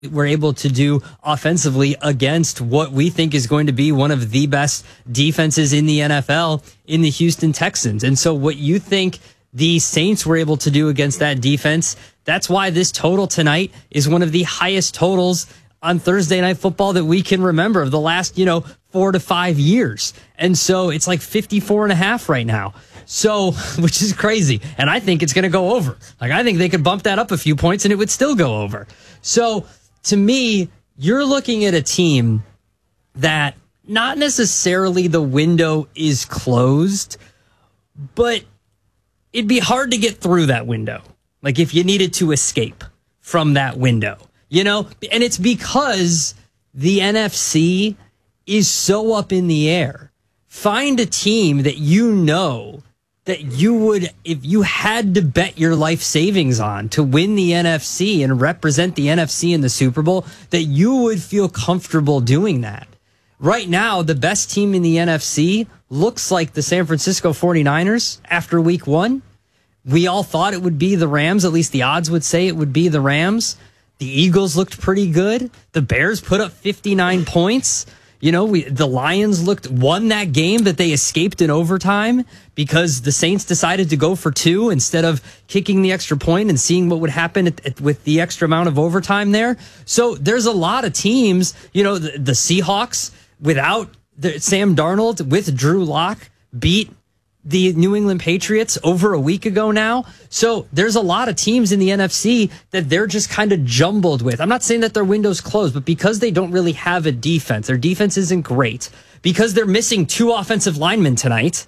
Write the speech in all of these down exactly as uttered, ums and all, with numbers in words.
we're able to do offensively against what we think is going to be one of the best defenses in the N F L in the Houston Texans. And so what you think the Saints were able to do against that defense, that's why this total tonight is one of the highest totals on Thursday Night Football that we can remember of the last, you know, four to five years. And so it's like fifty-four and a half right now. So, which is crazy. And I think it's going to go over. Like, I think they could bump that up a few points and it would still go over. So, to me, you're looking at a team that not necessarily the window is closed, but it'd be hard to get through that window. Like if you needed to escape from that window, you know, and it's because the N F C is so up in the air. Find a team that you know that you would, if you had to bet your life savings on to win the N F C and represent the N F C in the Super Bowl, that you would feel comfortable doing that. Right now, the best team in the N F C looks like the San Francisco forty-niners after week one. We all thought it would be the Rams. At least the odds would say it would be the Rams. The Eagles looked pretty good. The Bears put up fifty-nine points. You know, we, the Lions looked, won that game that they escaped in overtime because the Saints decided to go for two instead of kicking the extra point and seeing what would happen at, at, with the extra amount of overtime there. So there's a lot of teams, you know, the, the Seahawks without the, Sam Darnold with Drew Lock beat the New England Patriots over a week ago now. So there's a lot of teams in the N F C that they're just kind of jumbled with. I'm not saying that their window's closed, but because they don't really have a defense, their defense isn't great, because they're missing two offensive linemen tonight,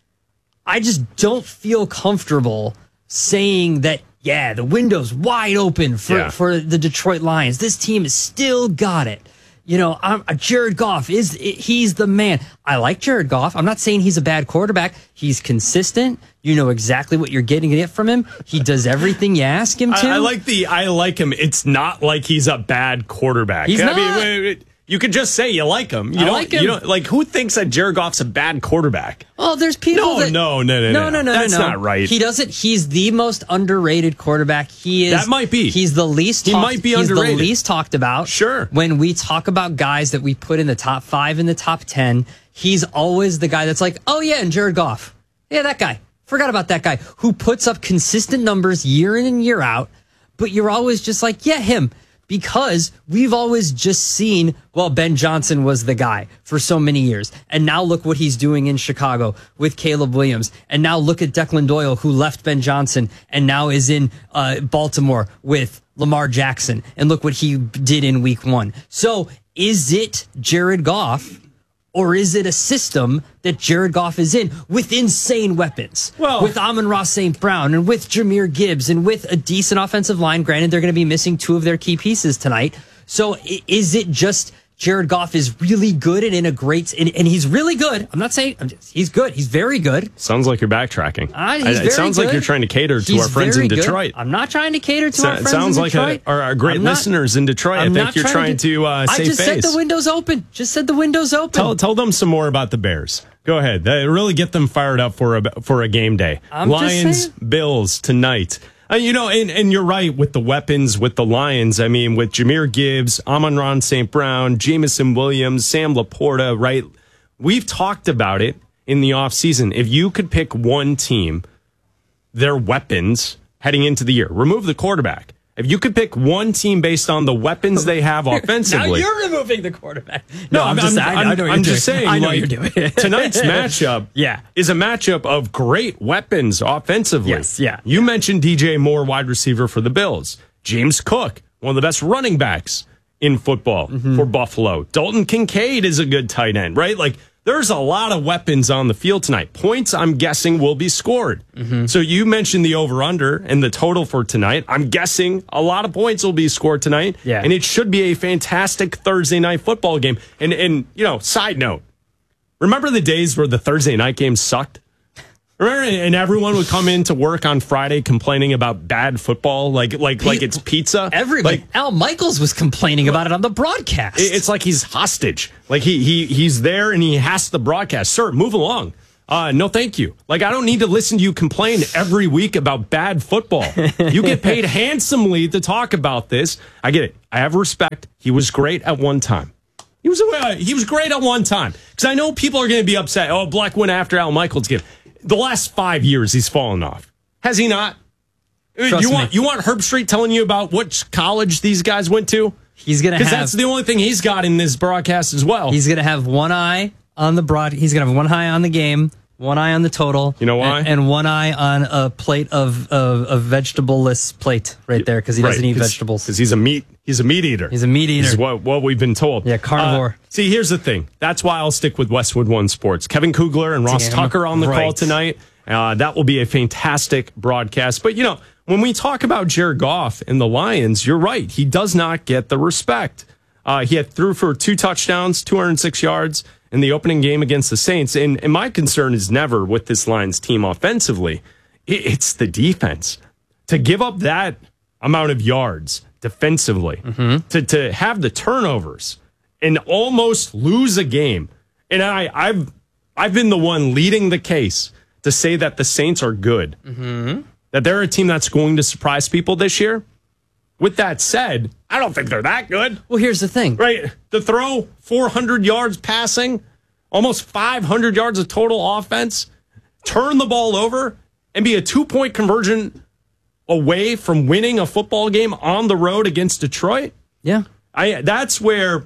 I just don't feel comfortable saying that, yeah, the window's wide open for, yeah. for the Detroit Lions. This team has still got it. You know, I'm, uh, Jared Goff, is he's the man. I like Jared Goff. I'm not saying he's a bad quarterback. He's consistent. You know exactly what you're getting it from him. He does everything you ask him to. I, I like the, I like him. It's not like he's a bad quarterback. He's I not. mean, wait, wait, you could just say you like him. You I don't, like him. You don't, like, who thinks that Jared Goff's a bad quarterback? Well, there's people no, that... No, no, no, no, no, no, no. That's no, no. not right. He doesn't... He's the most underrated quarterback. He is... That might be. He's the least He talked, might be he's underrated. the least talked about. Sure. When we talk about guys that we put in the top five and the top ten, he's always the guy that's like, oh, yeah, and Jared Goff. Yeah, that guy. Forgot about that guy who puts up consistent numbers year in and year out, but you're always just like, yeah, him. Because we've always just seen, well, Ben Johnson was the guy for so many years. And now look what he's doing in Chicago with Caleb Williams. And now look at Declan Doyle, who left Ben Johnson and now is in uh, Baltimore with Lamar Jackson. And look what he did in week one. So is it Jared Goff? Or is it a system that Jared Goff is in with insane weapons? Well, with Amon-Ra Saint Brown and with Jahmyr Gibbs and with a decent offensive line. Granted, they're going to be missing two of their key pieces tonight. So is it just Jared Goff is really good and in a great, and, and he's really good. I'm not saying I'm just, he's good. He's very good. Sounds like you're backtracking. Uh, he's I, very it sounds good. like you're trying to cater to he's our friends in Detroit. Good. I'm not trying to cater to so, our friends sounds in like Detroit. A, our, our great I'm not, listeners in Detroit. I'm I think you're trying to, to uh, save I just face. said the window's open. Just said the window's open. Tell, tell them some more about the Bears. Go ahead. They really get them fired up for a, for a game day. I'm Lions, Bills tonight. Uh, you know, and, and you're right with the weapons with the Lions. I mean, with Jahmyr Gibbs, Amon-Ra Saint Brown, Jameson Williams, Sam Laporta, right? We've talked about it in the offseason. If you could pick one team, their weapons heading into the year, remove the quarterback. If you could pick one team based on the weapons they have offensively. Now you're removing the quarterback. No, No, I'm, I'm, just, I'm, I, I know what I'm you're just doing. saying. I know like, what you're doing. Tonight's matchup yeah. is a matchup of great weapons offensively. Yes, yeah. You mentioned D J Moore, wide receiver for the Bills. James Cook, one of the best running backs in football mm-hmm. for Buffalo. Dalton Kincaid is a good tight end, right? Like, there's a lot of weapons on the field tonight. Points, I'm guessing, will be scored. Mm-hmm. So you mentioned the over-under and the total for tonight. I'm guessing a lot of points will be scored tonight. Yeah. And it should be a fantastic Thursday night football game. And, and you know, side note, remember the days where the Thursday night games sucked? Remember, and everyone would come in to work on Friday complaining about bad football, like like like it's pizza. Everybody, like, Al Michaels was complaining about it on the broadcast. It's like he's hostage. Like he he he's there and he has to broadcast. Sir, move along. Uh, no, thank you. Like, I don't need to listen to you complain every week about bad football. You get paid handsomely to talk about this. I get it. I have respect. He was great at one time. He was uh, he was great at one time. Because I know people are going to be upset. Oh, Black went after Al Michaels. Game. The last five years, he's fallen off. Has he not? Trust you me. want you want Herb Street telling you about which college these guys went to? He's going to have... Because that's the only thing he's got in this broadcast as well. He's going to have one eye on the broad. He's going to have one eye on the game, one eye on the total. You know why? And, and one eye on a plate of of a vegetable-less plate right there because he doesn't right, eat cause, vegetables. Because he's a meat he's a meat eater. He's a meat eater. This is what, what we've been told. Yeah, carnivore. Uh, see, here's the thing. That's why I'll stick with Westwood One Sports. Kevin Kugler and Ross Damn Tucker on the right. call tonight. Uh, that will be a fantastic broadcast. But, you know, when we talk about Jared Goff and the Lions, you're right. He does not get the respect. Uh, he had threw for two touchdowns, two hundred six yards in the opening game against the Saints. And, and my concern is never with this Lions team offensively. It, it's the defense. To give up that amount of yards defensively, mm-hmm. to, to have the turnovers and almost lose a game. And I, I've I've been the one leading the case to say that the Saints are good, mm-hmm. that they're a team that's going to surprise people this year. With that said, I don't think they're that good. Well, here's the thing. Right? To throw four hundred yards passing, almost five hundred yards of total offense, turn the ball over, and be a two-point conversion away from winning a football game on the road against Detroit. Yeah. I that's where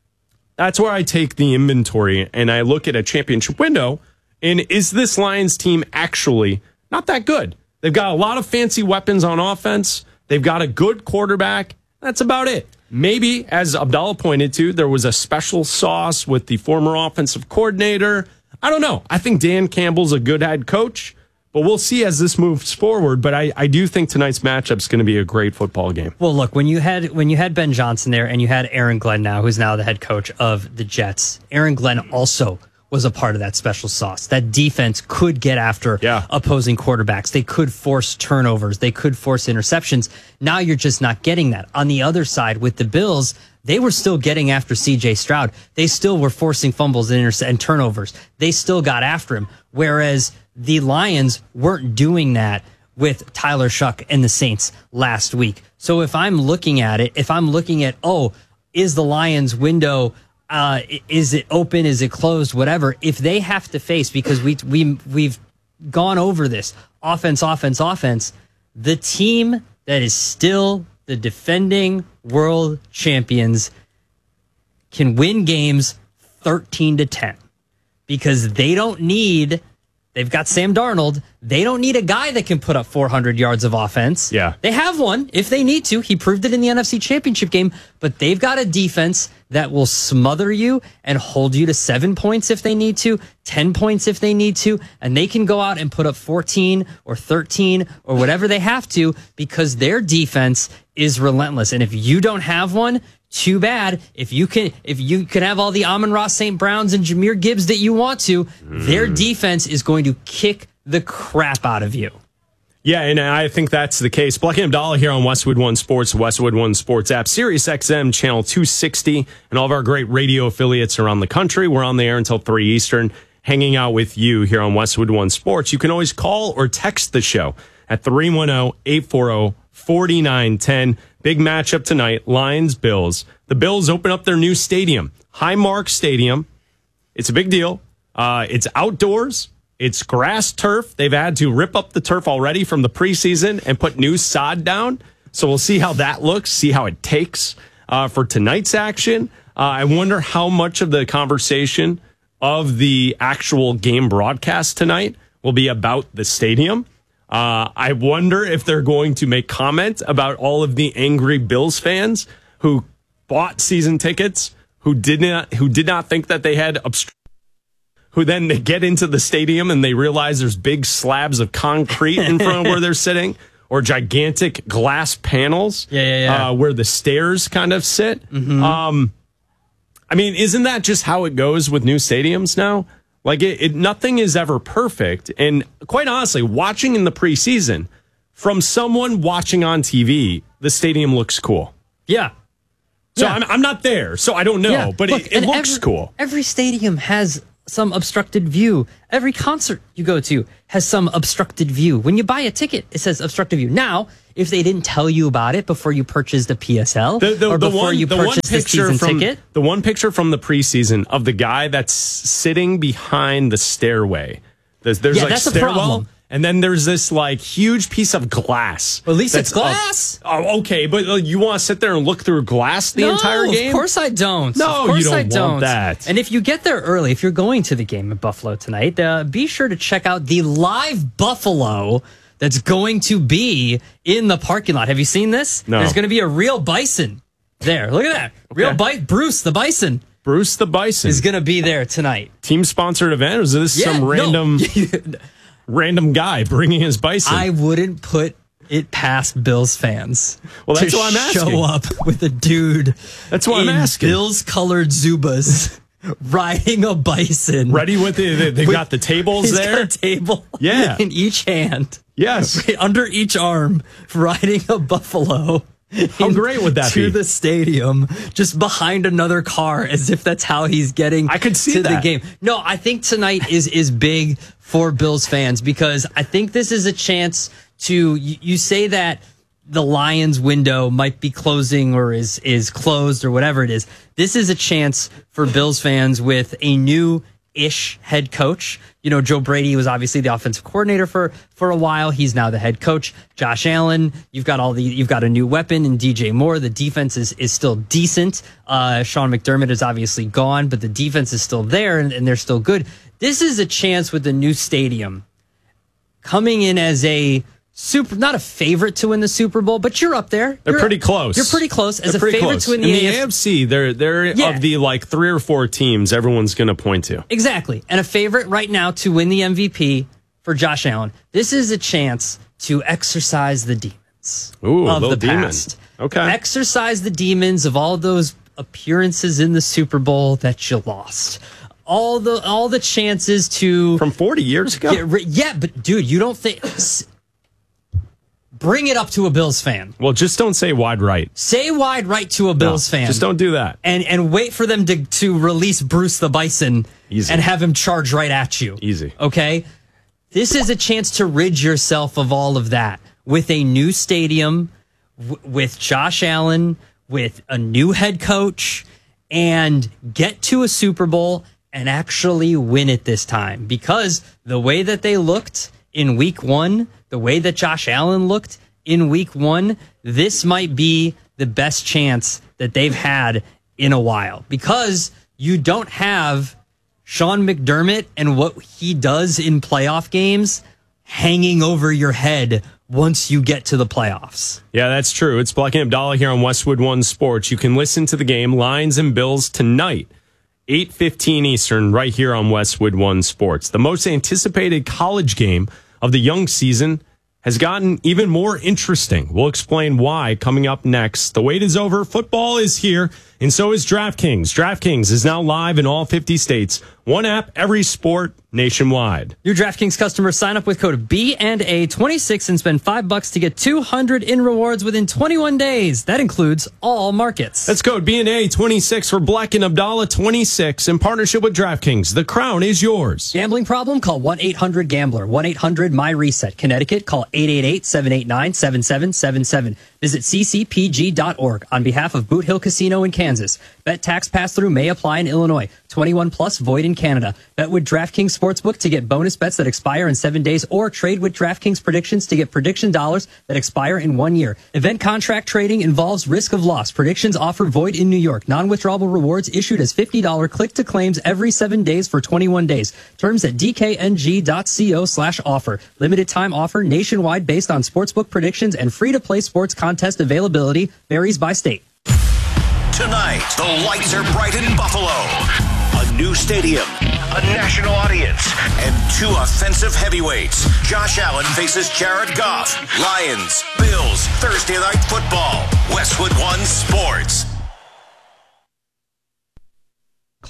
that's where I take the inventory and I look at a championship window. And is this Lions team actually not that good? They've got a lot of fancy weapons on offense. They've got a good quarterback. That's about it. Maybe, as Abdallah pointed to, there was a special sauce with the former offensive coordinator. I don't know. I think Dan Campbell's a good head coach, but we'll see as this moves forward. But I, I do think tonight's matchup is going to be a great football game. Well, look, when you had when you had Ben Johnson there and you had Aaron Glenn now, who's now the head coach of the Jets, Aaron Glenn also was a part of that special sauce. That defense could get after yeah. opposing quarterbacks. They could force turnovers. They could force interceptions. Now you're just not getting that. On the other side, with the Bills, they were still getting after C J Stroud. They still were forcing fumbles and, interce- and turnovers. They still got after him. Whereas the Lions weren't doing that with Tyler Shuck and the Saints last week. So if I'm looking at it, if I'm looking at, oh, is the Lions window Uh, is it open? Is it closed? Whatever. If they have to face, because we we we've gone over this offense, offense, offense, the team that is still the defending world champions can win games thirteen to ten because they don't need. They've got Sam Darnold. They don't need a guy that can put up four hundred yards of offense. Yeah. They have one if they need to. He proved it in the N F C Championship game, but they've got a defense that will smother you and hold you to seven points if they need to, ten points if they need to, and they can go out and put up fourteen or thirteen or whatever they have to because their defense is relentless. And if you don't have one, too bad. If you can, if you can have all the Amon-Ra Saint Browns and Jahmyr Gibbs that you want to, mm. their defense is going to kick the crap out of you. Yeah, and I think that's the case. Black and Abdallah here on Westwood One Sports, Westwood One Sports app, Sirius X M channel two sixty, and all of our great radio affiliates around the country. We're on the air until three Eastern, hanging out with you here on Westwood One Sports. You can always call or text the show at three one zero, eight four zero, four nine one zero. Big matchup tonight, Lions-Bills. The Bills open up their new stadium, Highmark Stadium. It's a big deal. Uh, it's outdoors. It's grass turf. They've had to rip up the turf already from the preseason and put new sod down. So we'll see how that looks, see how it takes uh, for tonight's action. Uh, I wonder how much of the conversation of the actual game broadcast tonight will be about the stadium. Uh, I wonder if they're going to make comment about all of the angry Bills fans who bought season tickets, who did not, who did not think that they had obstruction, who then they get into the stadium and they realize there's big slabs of concrete in front of where they're sitting, or gigantic glass panels, yeah, yeah, yeah. Uh, where the stairs kind of sit. Mm-hmm. Um, I mean, isn't that just how it goes with new stadiums now? Like, it, it, nothing is ever perfect. And quite honestly, watching in the preseason, from someone watching on T V, the stadium looks cool. Yeah. So yeah. I'm, I'm not there, so I don't know, yeah. but Look, it, it looks every, cool. Every stadium has some obstructed view. Every concert you go to has some obstructed view. When you buy a ticket, it says obstructed view. Now, if they didn't tell you about it before you purchased a P S L the, the, or the before one, you the purchased one the season from, ticket, the one picture from the preseason of the guy that's sitting behind the stairway. There's, there's yeah, like that's stairwell, a problem. and then there's this like huge piece of glass. Well, at least it's glass. Up. Oh, okay, but uh, you want to sit there and look through glass the no, entire game? Of course I don't. No, of course you don't I want don't. that. And if you get there early, if you're going to the game in Buffalo tonight, uh, be sure to check out the live Buffalo that's going to be in the parking lot. Have you seen this? No. There's going to be a real bison there. Look at that. Real Okay. bison. Bruce the bison. Bruce the Bison is going to be there tonight. Team sponsored event? Or is this Yeah, some no. random random guy bringing his bison? I wouldn't put it past Bills fans. Well, that's to why I'm asking. Show up with a dude. That's why I'm in asking. Bills colored Zubas riding a bison. Ready with the, they, they've With- got the tables He's there. got a table Yeah. in each hand. Yes. Under each arm, riding a buffalo. How great would that to be? the stadium, just behind another car, as if that's how he's getting I could see to that. the game. No, I think tonight is is big for Bills fans because I think this is a chance to. You, you say that the Lions window might be closing or is is closed or whatever it is. This is a chance for Bills fans with a new ish head coach. You know, Joe Brady was obviously the offensive coordinator for for a while. He's now the head coach. Josh Allen, you've got all the you've got a new weapon in D J Moore. The defense is is still decent. Uh, Sean McDermott is obviously gone, but the defense is still there and, and they're still good. This is a chance with the new stadium coming in as a super, not a favorite to win the Super Bowl, but you're up there. They're You're- pretty close. You're pretty close as They're a pretty favorite close. to win In the, the A F C. A F C. They're they're Yeah. of the like three or four teams everyone's going to point to. Exactly. And a favorite right now to win the M V P for Josh Allen. This is a chance to exercise the demons Ooh, of little the demon. past. Okay. Exercise the demons of all those appearances in the Super Bowl that you lost. All the all the chances to From forty years ago? get ri- yeah, but dude, you don't think s- bring it up to a Bills fan. Well, just don't say wide right. Say wide right to a Bills No, fan. Just don't do that. and and wait for them to to release Bruce the Bison Easy. and have him charge right at you. Easy. Okay? This is a chance to rid yourself of all of that with a new stadium, w- with Josh Allen, with a new head coach, and get to a Super Bowl and actually win it this time. Because the way that they looked in week one, the way that Josh Allen looked in week one, this might be the best chance that they've had in a while. Because you don't have Sean McDermott and what he does in playoff games hanging over your head once you get to the playoffs. Yeah, that's true. It's Black and Abdallah here on Westwood One Sports. You can listen to the game Lions and Bills tonight, eight fifteen Eastern, right here on Westwood One Sports. The most anticipated college game of the young season has gotten even more interesting. We'll explain why coming up next. The wait is over. Football is here, and so is DraftKings. DraftKings is now live in all fifty states. One app, every sport, nationwide. New DraftKings customers sign up with code B and A twenty-six and spend five bucks to get two hundred in rewards within twenty-one days. That includes all markets. That's code B and A twenty-six for Black and Abdallah twenty-six in partnership with DraftKings. The crown is yours. Gambling problem? Call one eight hundred gambler. one eight hundred my reset. Connecticut, call eight eight eight, seven eight nine, seven seven seven seven. Visit c c p g dot org on behalf of Boot Hill Casino in Kansas. Bet tax pass-through may apply in Illinois. twenty-one plus void in Canada. Bet with DraftKings Sportsbook to get bonus bets that expire in seven days or trade with DraftKings predictions to get prediction dollars that expire in one year. Event contract trading involves risk of loss. Predictions offer void in New York. Non-withdrawable rewards issued as fifty dollars click to claims every seven days for twenty-one days. Terms at d k n g dot co slash offer. Limited time offer nationwide based on sportsbook predictions and free-to-play sports contest availability varies by state. Tonight, the lights are bright in Buffalo. A new stadium, a national audience, and two offensive heavyweights. Josh Allen faces Jared Goff. Lions, Bills, Thursday Night Football. Westwood One Sports.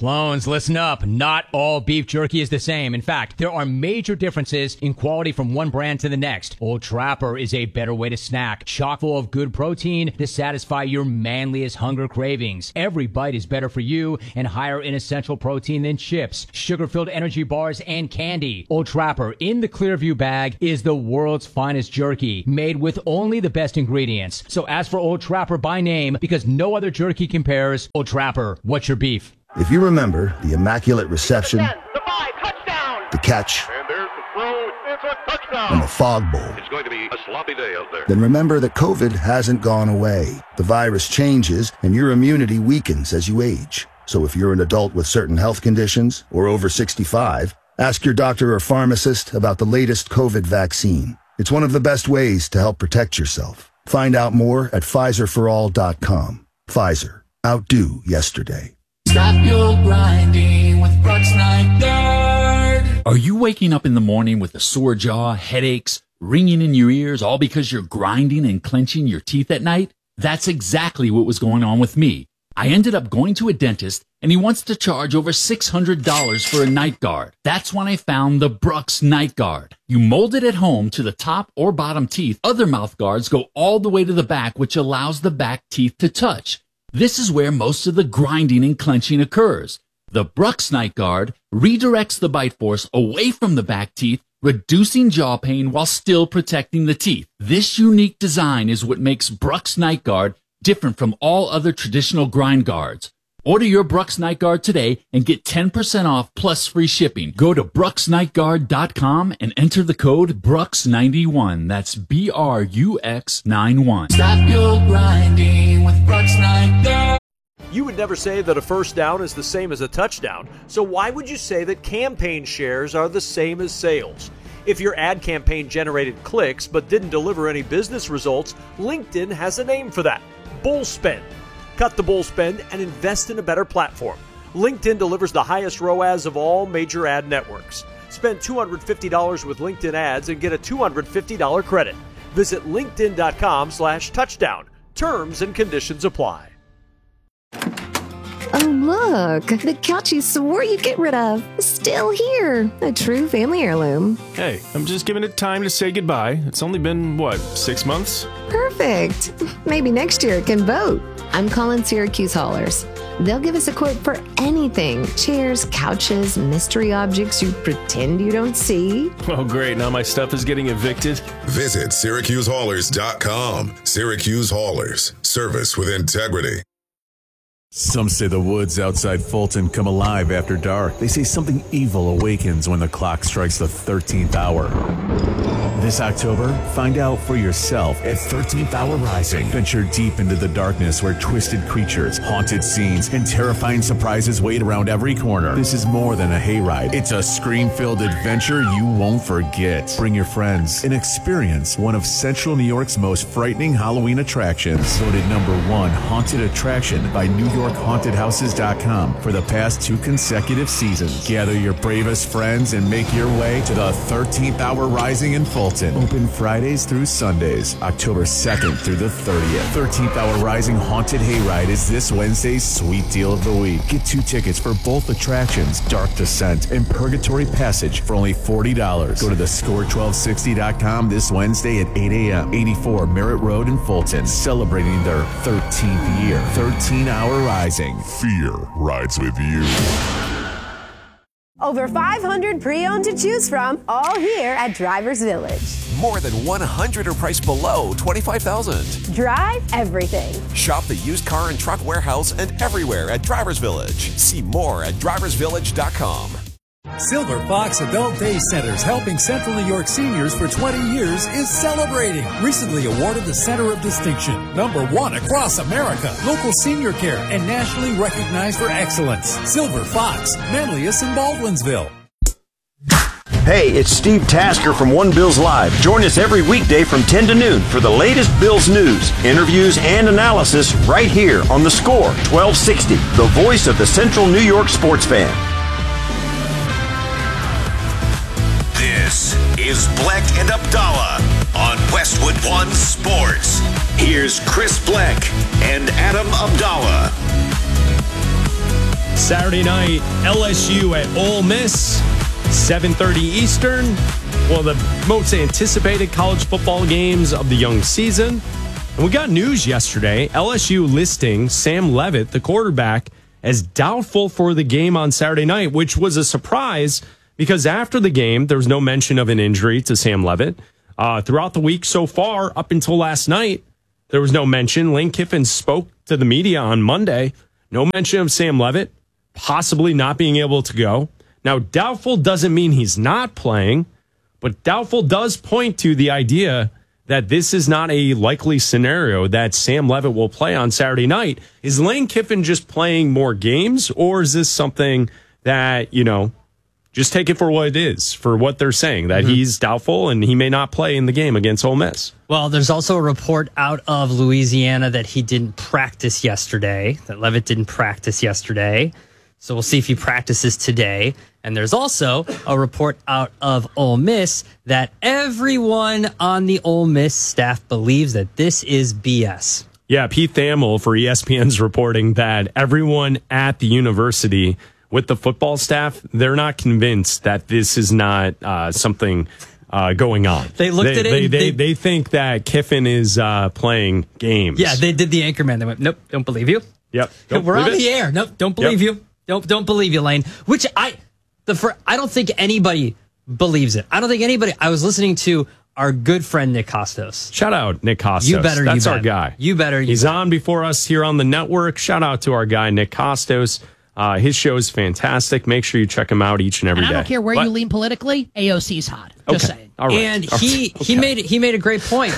Clones, listen up. Not all beef jerky is the same. In fact, there are major differences in quality from one brand to the next. Old Trapper is a better way to snack, chock full of good protein to satisfy your manliest hunger cravings. Every bite is better for you and higher in essential protein than chips, sugar-filled energy bars, and candy. Old Trapper in the Clearview bag is the world's finest jerky, made with only the best ingredients. So ask for Old Trapper by name because no other jerky compares. Old Trapper, what's your beef? If you remember the immaculate reception, the five, touchdown, the catch, and there's the throw, it's a touchdown, and the fog bowl, it's going to be a sloppy day out there. Then remember that COVID hasn't gone away. The virus changes, and your immunity weakens as you age. So if you're an adult with certain health conditions or over sixty-five, ask your doctor or pharmacist about the latest COVID vaccine. It's one of the best ways to help protect yourself. Find out more at Pfizer for all dot com. Pfizer. Outdo yesterday. Stop your grinding with Brooks Night Guard. Are you waking up in the morning with a sore jaw, headaches, ringing in your ears, all because you're grinding and clenching your teeth at night? That's exactly what was going on with me. I ended up going to a dentist, and he wants to charge over six hundred dollars for a night guard. That's when I found the Brooks Night Guard. You mold it at home to the top or bottom teeth. Other mouth guards go all the way to the back, which allows the back teeth to touch. This is where most of the grinding and clenching occurs. The Brooks Night Guard redirects the bite force away from the back teeth, reducing jaw pain while still protecting the teeth. This unique design is what makes Brooks Night Guard different from all other traditional grind guards. Order your Brooks Night Guard today and get ten percent off plus free shipping. Go to brooks night guard dot com and enter the code Brooks ninety-one. That's B R U X ninety-one. Stop your grinding with Brooks Night Guard. You would never say that a first down is the same as a touchdown, so why would you say that campaign shares are the same as sales? If your ad campaign generated clicks but didn't deliver any business results, LinkedIn has a name for that: bull spend. Cut the bull spend and invest in a better platform. LinkedIn delivers the highest R O A S of all major ad networks. Spend two hundred fifty dollars with LinkedIn ads and get a two hundred fifty dollars credit. Visit linkedin.com slash touchdown. Terms and conditions apply. Oh, look, the couch you swore you'd get rid of is still here. A true family heirloom. Hey, I'm just giving it time to say goodbye. It's only been, what, six months? Perfect. Maybe next year it can vote. I'm calling Syracuse Haulers. They'll give us a quote for anything. Chairs, couches, mystery objects you pretend you don't see. Oh, great. Now my stuff is getting evicted. Visit Syracuse Haulers dot com. Syracuse Haulers. Service with integrity. Some say the woods outside Fulton come alive after dark. They say something evil awakens when the clock strikes the thirteenth hour. This October, find out for yourself at thirteenth Hour Rising. Venture deep into the darkness where twisted creatures, haunted scenes, and terrifying surprises wait around every corner. This is more than a hayride. It's a scream-filled adventure you won't forget. Bring your friends and experience one of Central New York's most frightening Halloween attractions. Voted number one haunted attraction by New York Haunted Houses dot com for the past two consecutive seasons. Gather your bravest friends and make your way to the thirteenth Hour Rising in Fulton. Open Fridays through Sundays, October second through the thirtieth. thirteenth Hour Rising Haunted Hayride is this Wednesday's sweet deal of the week. Get two tickets for both attractions, Dark Descent and Purgatory Passage, for only forty dollars. Go to the score twelve sixty dot com this Wednesday at eight a.m. eighty-four Merritt Road in Fulton, celebrating their thirteenth year. thirteen Hour Rising. Fear rides with you. Over five hundred pre-owned to choose from, all here at Drivers Village. More than one hundred are priced below twenty-five thousand dollars. Drive everything. Shop the used car and truck warehouse and everywhere at Drivers Village. See more at drivers village dot com. Silver Fox Adult Day Centers, helping Central New York seniors for twenty years, is celebrating. Recently awarded the Center of Distinction, number one across America, local senior care, and nationally recognized for excellence. Silver Fox, Manlius and Baldwinsville. Hey, it's Steve Tasker from One Bills Live. Join us every weekday from ten to noon for the latest Bills news, interviews, and analysis right here on The Score twelve sixty, the voice of the Central New York sports fan. This is Bleck and Abdallah on Westwood One Sports. Here's Chris Bleck and Adam Abdallah. Saturday night, L S U at Ole Miss, seven thirty Eastern. One of the most anticipated college football games of the young season. And we got news yesterday. L S U listing Sam Leavitt, the quarterback, as doubtful for the game on Saturday night, which was a surprise because after the game, there was no mention of an injury to Sam Leavitt. Uh, throughout the week so far, up until last night, there was no mention. Lane Kiffin spoke to the media on Monday. No mention of Sam Leavitt possibly not being able to go. Now, doubtful doesn't mean he's not playing, but doubtful does point to the idea that this is not a likely scenario that Sam Leavitt will play on Saturday night. Is Lane Kiffin just playing more games, or is this something that, you know, just take it for what it is, for what they're saying, that mm-hmm. he's doubtful and he may not play in the game against Ole Miss? Well, there's also a report out of Louisiana that he didn't practice yesterday, that Leavitt didn't practice yesterday. So we'll see if he practices today. And there's also a report out of Ole Miss that everyone on the Ole Miss staff believes that this is B S. Yeah, Pete Thamel for E S P N's reporting that everyone at the university with the football staff, they're not convinced that this is not uh, something uh, going on. They looked they, at it. They, they, they, they think that Kiffin is uh, playing games. Yeah, they did the anchorman. They went, nope, don't believe you. Yep. We're on it. the air. Nope, don't believe yep. you. Don't don't believe you, Lane. Which I the for, I don't think anybody believes it. I don't think anybody. I was listening to our good friend Nick Costos. Shout out Nick Costos. You better. That's you our better. guy. You better. You He's better. on before us here on the network. Shout out to our guy Nick Costos. Uh, his show is fantastic. Make sure you check him out each and every and I day. don't care where what? you lean politically. A O C's hot. Just okay. saying. All right. And All he right. Okay. he made he made a great point.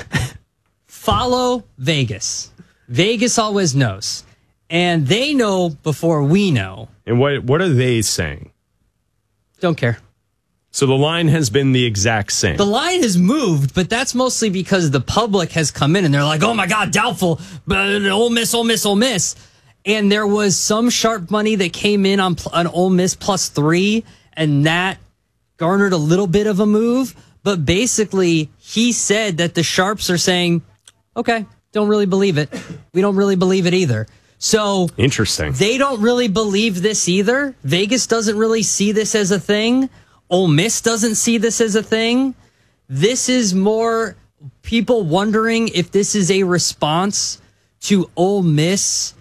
Follow Vegas. Vegas always knows, and they know before we know. And what what are they saying? Don't care. So the line has been the exact same. The line has moved, but that's mostly because the public has come in and they're like, "Oh my God, doubtful, but Ole Miss, Ole Miss, Ole Miss." And there was some sharp money that came in on on Ole Miss plus three, and that garnered a little bit of a move. But basically, he said that the sharps are saying, "Okay, don't really believe it. We don't really believe it either." So interesting. They don't really believe this either. Vegas doesn't really see this as a thing. Ole Miss doesn't see this as a thing. This is more people wondering if this is a response to Ole Miss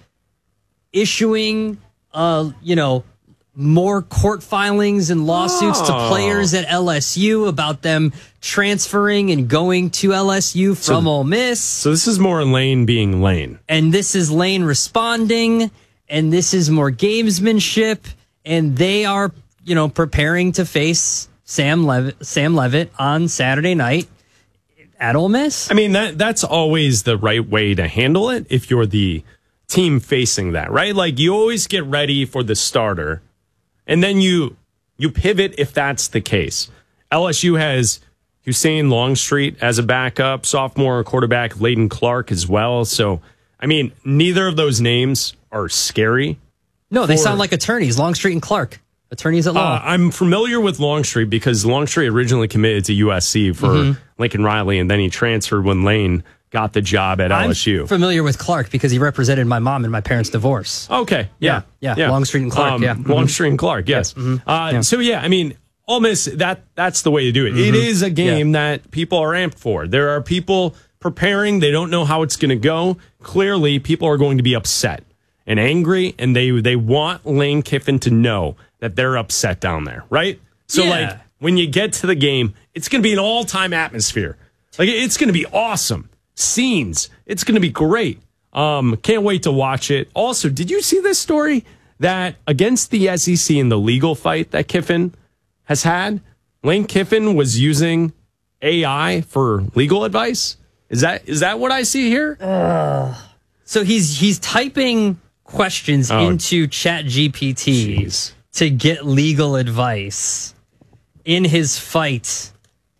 issuing, uh, you know, more court filings and lawsuits oh. to players at L S U about them transferring and going to L S U from so, Ole Miss. So this is more Lane being Lane. And this is Lane responding, and this is more gamesmanship, and they are, you know, preparing to face Sam Leavitt, Sam Leavitt on Saturday night at Ole Miss. I mean, that that's always the right way to handle it if you're the team facing that, right? Like, you always get ready for the starter, and then you you pivot if that's the case. L S U has Hussein Longstreet as a backup, sophomore quarterback Layden Clark as well. So, I mean, neither of those names are scary. No, they for, sound like attorneys, Longstreet and Clark. Attorneys at law. Uh, I'm familiar with Longstreet because Longstreet originally committed to U S C for mm-hmm. Lincoln Riley, and then he transferred when Lane got the job at I'm L S U. Familiar with Clark because he represented my mom in my parents' divorce. Okay, yeah, yeah, yeah. yeah. Longstreet and Clark, um, yeah, Longstreet and Clark, yes. yes. Mm-hmm. Uh, yeah. So yeah, I mean, Ole Miss, that that's the way to do it. Mm-hmm. It is a game yeah. that people are amped for. There are people preparing; they don't know how it's going to go. Clearly, people are going to be upset and angry, and they they want Lane Kiffin to know that they're upset down there, right? So, yeah. like, when you get to the game, it's going to be an all-time atmosphere. Like, it's going to be awesome. Scenes. It's going to be great. Um, can't wait to watch it. Also, did you see this story that against the S E C in the legal fight that Kiffin has had, Lane Kiffin was using A I for legal advice? Is that is that what I see here? Uh, so he's he's typing questions oh, into Chat G P T geez. to get legal advice in his fight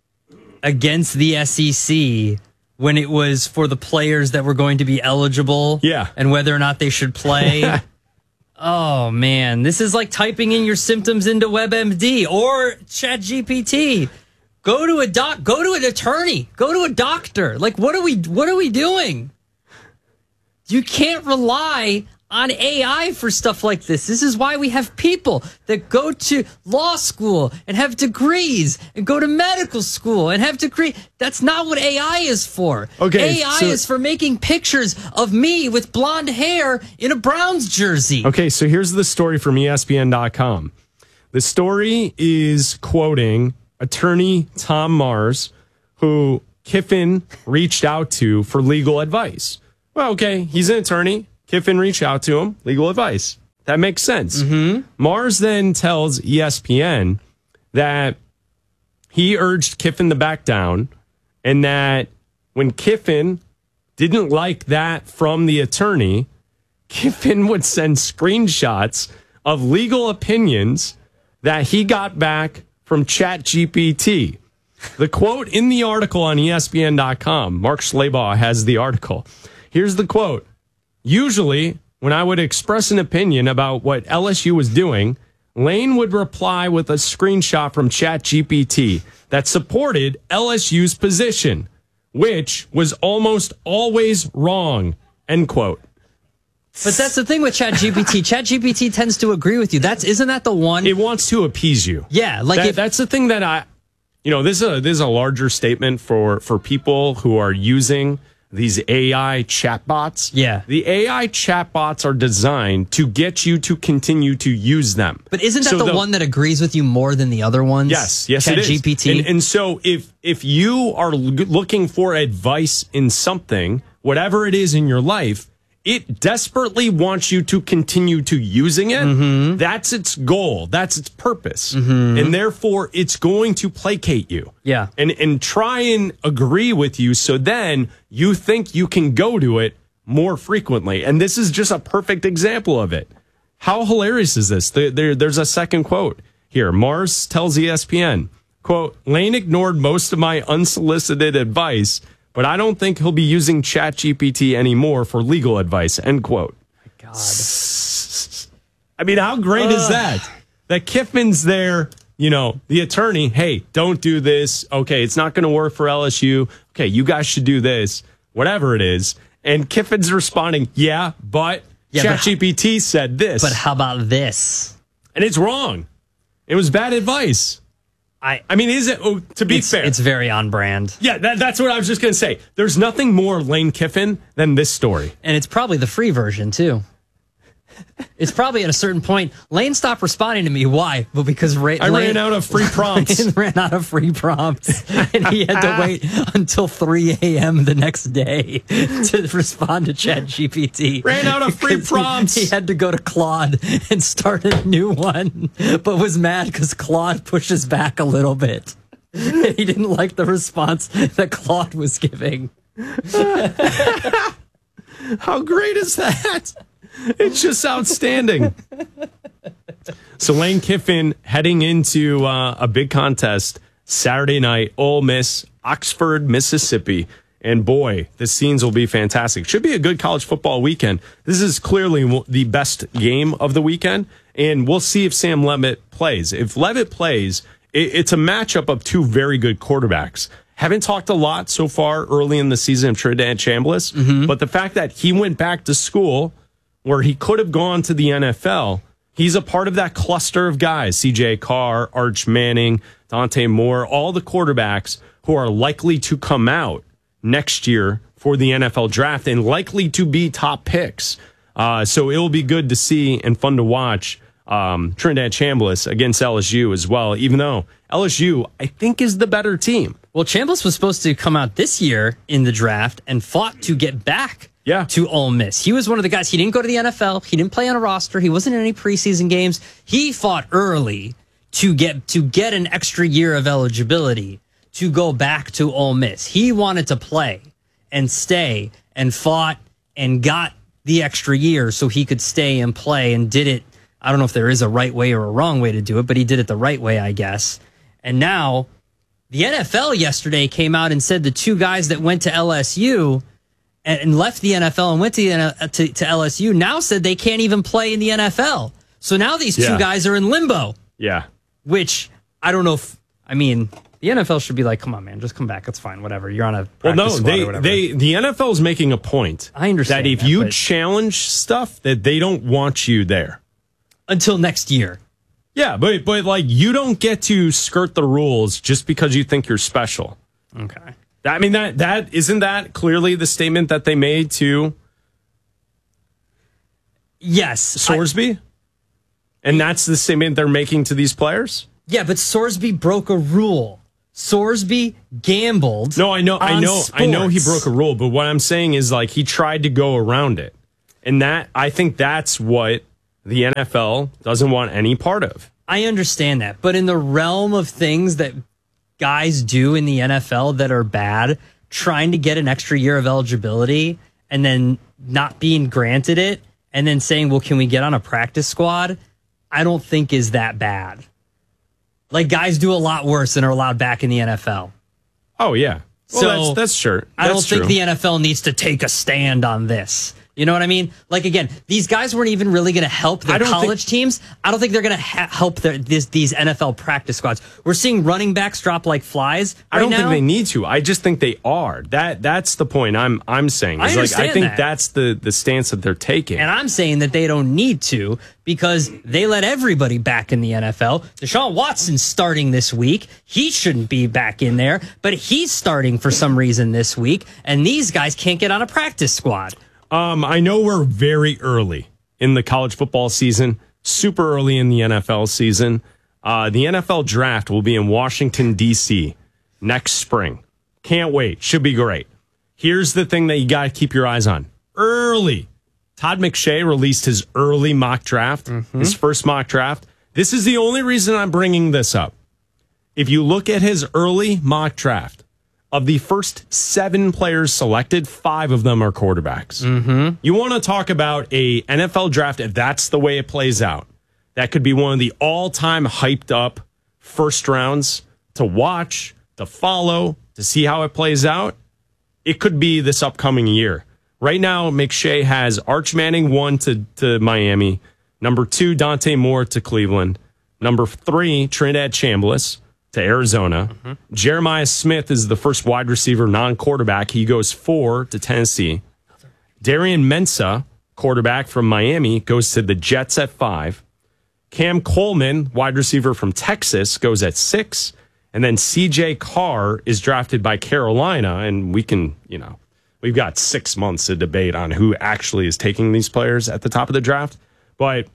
against the S E C when it was for the players that were going to be eligible yeah. and whether or not they should play. Oh, man. This is like typing in your symptoms into WebMD or Chat G P T. Go to a doc. Go to an attorney. Go to a doctor. Like, what are we? What are we doing? You can't rely on A I for stuff like this. This is why we have people that go to law school and have degrees and go to medical school and have degrees. That's not what A I is for. Okay, A I so- is for making pictures of me with blonde hair in a Browns jersey. Okay, so here's the story from E S P N dot com. The story is quoting attorney Tom Mars, who Kiffin reached out to for legal advice. Well, okay, he's an attorney. Kiffin reached out to him, legal advice. That makes sense. Mm-hmm. Mars then tells E S P N that he urged Kiffin to back down, and that when Kiffin didn't like that from the attorney, Kiffin would send screenshots of legal opinions that he got back from ChatGPT. The quote in the article on E S P N dot com, Mark Schlabach has the article. Here's the quote. Usually, when I would express an opinion about what L S U was doing, Lane would reply with a screenshot from ChatGPT that supported L S U's position, which was almost always wrong, end quote. But that's the thing with ChatGPT. ChatGPT tends to agree with you. That's isn't that the one? It wants to appease you. Yeah, like That- if, that's the thing that I, you know, this is a, this is a larger statement for for people who are using these A I chatbots. Yeah. The A I chatbots are designed to get you to continue to use them. But isn't that So the, one that agrees with you more than the other ones? Yes, yes, it is. ChatGPT. And, and so if if you are l- looking for advice in something, whatever it is in your life, it desperately wants you to continue to using it. Mm-hmm. That's its goal. That's its purpose. And therefore, it's going to placate you. Yeah. And, and try and agree with you so then you think you can go to it more frequently. And this is just a perfect example of it. How hilarious is this? There, there, there's a second quote here. Mars tells E S P N, quote, Lane ignored most of my unsolicited advice, but I don't think he'll be using ChatGPT anymore for legal advice, end quote. God. I mean, how great is that? That Kiffin's there, you know, the attorney, hey, don't do this. Okay, it's not going to work for L S U. Okay, you guys should do this, whatever it is. And Kiffin's responding, yeah, but Yeah, but- ChatGPT said this. But how about this? And it's wrong. It was bad advice. I I mean, is it, oh, to be it's, fair. it's very on brand. Yeah, that, that's what I was just going to say. There's nothing more Lane Kiffin than this story. And it's probably the free version, too. It's probably at a certain point, Lane stopped responding to me. Why? Well, because Ra- I Lane ran out of free prompts. Lane ran out of free prompts. And he had to wait until three a.m. the next day to respond to ChatGPT. Ran out of free 'Cause prompts. He, he had to go to Claude and start a new one, but was mad because Claude pushes back a little bit. He didn't like the response that Claude was giving. How great is that? It's just outstanding. So Lane Kiffin heading into uh, a big contest Saturday night, Ole Miss, Oxford, Mississippi. And boy, the scenes will be fantastic. Should be a good college football weekend. This is clearly the best game of the weekend. And we'll see if Sam Levitt plays. If Levitt plays, it, it's a matchup of two very good quarterbacks. Haven't talked a lot so far early in the season of Trinidad Chambliss, Mm-hmm. but the fact that he went back to school where he could have gone to the N F L, he's a part of that cluster of guys, C J Carr, Arch Manning, Dante Moore, all the quarterbacks who are likely to come out next year for the N F L draft and likely to be top picks. Uh, so it will be good to see and fun to watch um, Trinidad Chambliss against L S U as well, even though L S U, I think, is the better team. Well, Chambliss was supposed to come out this year in the draft and fought to get back yeah. to Ole Miss. He was one of the guys. He didn't go to the N F L. He didn't play on a roster. He wasn't in any preseason games. He fought early to get to get an extra year of eligibility to go back to Ole Miss. He wanted to play and stay and fought and got the extra year so he could stay and play and did it. I don't know if there is a right way or a wrong way to do it, but he did it the right way, I guess. And now the N F L yesterday came out and said the two guys that went to L S U and, and left the N F L and went to, the, to, to L S U now said they can't even play in the N F L. So now these Yeah. two guys are in limbo, Yeah. which I don't know if, I mean, The N F L should be like, come on, man, just come back. It's fine. Whatever. You're on a well, no, squad they or whatever. they the N F L is making a point. I understand that if that, you but- challenge stuff, that they don't want you there until next year. Yeah, but but like you don't get to skirt the rules just because you think you're special. Okay. I mean that that isn't that clearly the statement that they made to Yes, Sorsby? I, and that's the statement they're making to these players? Yeah, but Sorsby broke a rule. Sorsby gambled. No, I know I know sports. I know he broke a rule, but what I'm saying is like he tried to go around it. And that I think that's what the N F L doesn't want any part of. I understand that, but in the realm of things that guys do in the N F L that are bad, trying to get an extra year of eligibility and then not being granted it and then saying, well, can we get on a practice squad? I don't think is that bad. Like guys do a lot worse and are allowed back in the N F L. Oh, yeah. Well, so that's, that's sure. That's I don't think true. the N F L needs to take a stand on this. You know what I mean? Like, again, these guys weren't even really going to help their college think, teams. I don't think they're going to ha- help their, this, these N F L practice squads. We're seeing running backs drop like flies right I don't now. think they need to. I just think they are. That That's the point I'm I'm saying. I It's understand like, I think that. that's the, the stance that they're taking. And I'm saying that they don't need to because they let everybody back in the N F L. Deshaun Watson's starting this week. He shouldn't be back in there, but he's starting for some reason this week, and these guys can't get on a practice squad. Um, I know we're very early in the college football season, super early in the N F L season. Uh, the N F L draft will be in Washington, D C next spring. Can't wait. Should be great. Here's the thing that you got to keep your eyes on. Early. Todd McShay released his early mock draft, mm-hmm. his first mock draft. This is the only reason I'm bringing this up. If you look at his early mock draft, of the first seven players selected, five of them are quarterbacks. Mm-hmm. You want to talk about a N F L draft, if that's the way it plays out, that could be one of the all-time hyped up first rounds to watch, to follow, to see how it plays out. It could be this upcoming year. Right now, McShay has Arch Manning one to, to Miami, number two, Dante Moore to Cleveland, number three, Trinidad Chambliss to Arizona. Mm-hmm. Jeremiah Smith is the first wide receiver, non-quarterback. He goes four to Tennessee. Darian Mensah, quarterback from Miami, goes to the Jets at five. Cam Coleman, wide receiver from Texas, goes at six. And then C J Carr is drafted by Carolina. And we can, you know, we've got six months to debate on who actually is taking these players at the top of the draft. But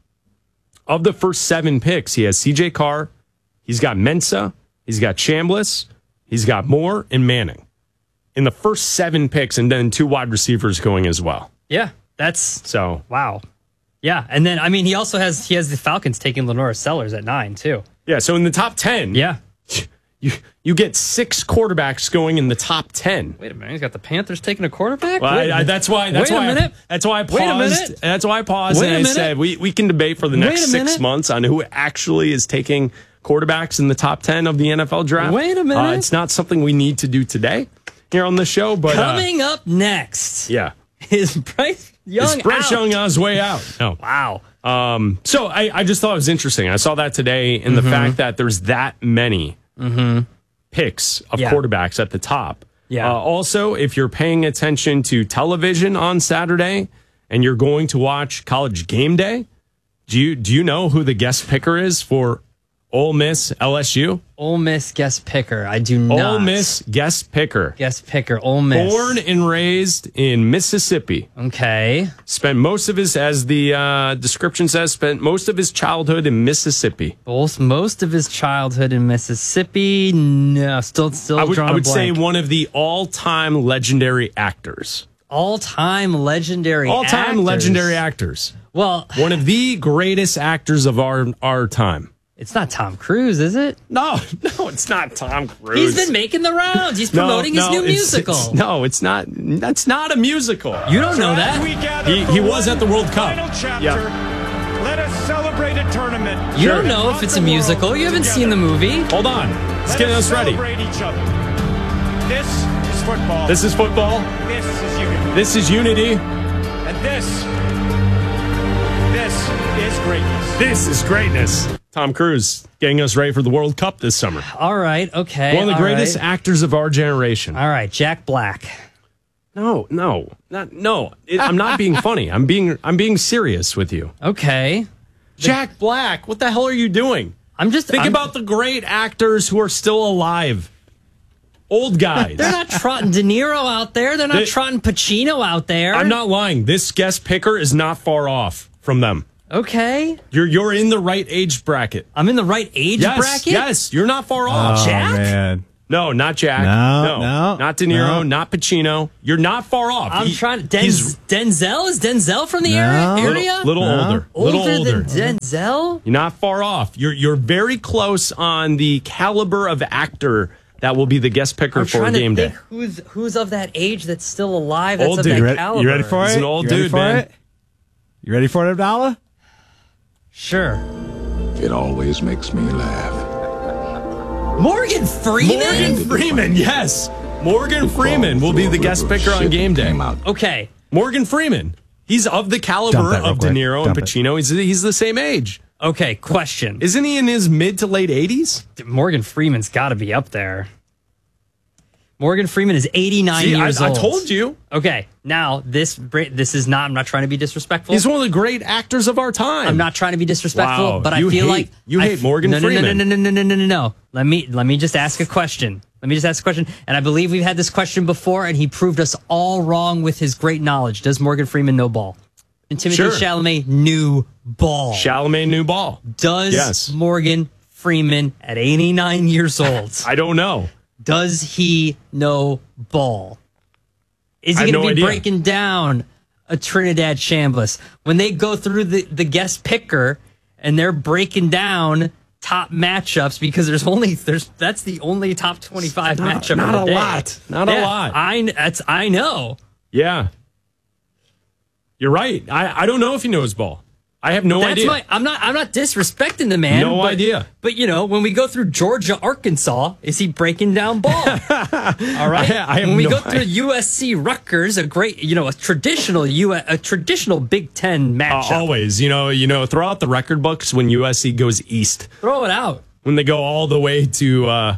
of the first seven picks, he has C J Carr, he's got Mensah, he's got Chambliss, he's got Moore, and Manning in the first seven picks, and then two wide receivers going as well. Yeah, that's so wow. Yeah, and then I mean he also has he has the Falcons taking Lenora Sellers at nine too. Yeah, so in the top ten, yeah, you you get six quarterbacks going in the top ten. Wait a minute, he's got the Panthers taking a quarterback. Well, I, I, that's why. That's Wait why. a minute. I, that's why I paused. Wait a minute. That's why I paused Wait and a I minute. said we we can debate for the next six minute. months on who actually is taking quarterbacks in the top ten of the N F L draft. Wait a minute. Uh, it's not something we need to do today here on the show, but coming uh, up next, yeah, is Bryce Young is Bryce out? Young on his way out? No, wow. Um, so I, I just thought it was interesting. I saw that today in the Mm-hmm. fact that there's that many Mm-hmm. picks of Yeah. quarterbacks at the top. Yeah. Uh, also, if you're paying attention to television on Saturday and you're going to watch College Game Day, do you do you know who the guest picker is for Ole Miss L S U? Ole Miss guest picker. I do not. Ole Miss guest picker. Guest picker. Ole Miss. Born and raised in Mississippi. Okay. Spent most of his, as the uh, description says, spent most of his childhood in Mississippi. Both most of his childhood in Mississippi. No, still, still. I would, drawing I a would say blank. one of the all-time legendary actors. all-time legendary. All-time actors. legendary actors. Well, one of the greatest actors of our our time. It's not Tom Cruise, is it? No, no, it's not Tom Cruise. He's been making the rounds. He's No, promoting no, his new it's- musical. it's- no, it's not. That's not a musical. You don't know that. He, he was at the World Cup. Chapter, let us celebrate a tournament. You don't know if it's a musical. You haven't seen the movie. Hold on. Let's get us ready. Celebrate each other. This is football. This is football. This is unity. This is unity. And this, this is greatness. This is greatness. Tom Cruise getting us ready for the World Cup this summer. All right, okay. One of the all greatest right. actors of our generation. All right, Jack Black. No, no, not no. It, I'm not being funny. I'm being I'm being serious with you. Okay. Jack Black, what the hell are you doing? I'm just think I'm, about the great actors who are still alive. Old guys. They're not trotting De Niro out there. They're not They, trotting Pacino out there. I'm not lying. This guest picker is not far off from them. Okay. You're you're in the right age bracket. I'm in the right age yes, bracket? Yes, you're not far off. Oh, Jack? man. No, not Jack. No, no, no, not De Niro, no. not Pacino. You're not far off. I'm He- trying. Den- he's Denzel? Is Denzel from the No. area? area? little, little No. older. Older little older. than Denzel? You're not far off. You're you're very close on the caliber of actor that will be the guest picker I'm for trying game to day. think who's who's of that age that's still alive. That's Old of dude. that You ready- caliber. You ready for it? He's an old you ready dude, for man. it? You ready for it, Abdallah? Sure. It always makes me laugh. Morgan Freeman. Morgan Freeman, yes. Morgan Freeman will be the guest picker on game day. Okay. Morgan Freeman. He's of the Dump caliber that real of De quick. Niro and Dump it. Pacino. He's he's the same age. Okay. Question. Isn't he in his mid to late eighties? Morgan Freeman's got to be up there. Morgan Freeman is eighty-nine See, I, years I old. told you. Okay. Now this bra- this is not. I'm not trying to be disrespectful. He's one of the great actors of our time. I'm not trying to be disrespectful, Wow, but I you feel hate- like you I hate f- Morgan no, no, Freeman. No, no, no, no, no, no, no, no. Let me let me just ask a question. Let me just ask a question. And I believe we've had this question before, and he proved us all wrong with his great knowledge. Does Morgan Freeman know ball? And Timothy Sure. Chalamet knew ball. Chalamet knew ball. Does Yes. Morgan Freeman at eighty-nine years old? I don't know. Does he know ball? Is I he have going to no be idea. breaking down a Trinidad Chambliss when they go through the, the guest picker and they're breaking down top matchups because there's only there's that's the only top twenty-five Not- matchup. not of the a day. lot. Not a Yeah, lot. I that's I know. Yeah. You're right. I, I don't know if he knows ball. I have no That's idea. my. I'm not. I'm not disrespecting the man. No but, idea. But you know, when we go through Georgia, Arkansas, is he breaking down ball? All right. I- I have when we no go through U S C, Rutgers, a great, you know, a traditional U S, a traditional Big Ten Uh, matchup. always, you know, you know, throw out the record books when U S C goes east. Throw it out. When they go all the way to uh,